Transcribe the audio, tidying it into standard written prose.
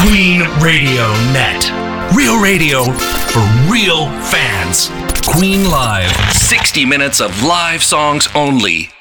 Queen Radio Net. Real radio for real fans. Queen Live. 60 minutes of live songs only.